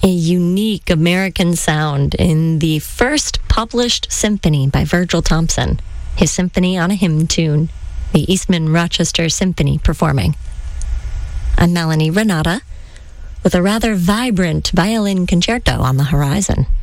a unique American sound in the first published symphony by Virgil Thompson, his symphony on a hymn tune, the Eastman Rochester Symphony performing. I'm Melanie Renata, with a rather vibrant violin concerto on the horizon.